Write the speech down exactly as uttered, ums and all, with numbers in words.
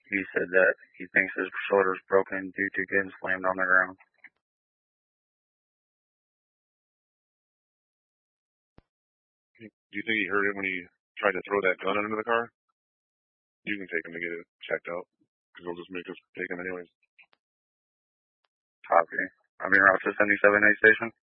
He said that he thinks his shoulder's broken due to getting slammed on the ground. Do you think he heard it when he tried to throw that gun under the car? You can take him to get it checked out, because they'll just make us take him anyways. Copy. I'm in route to seventy-seven A station.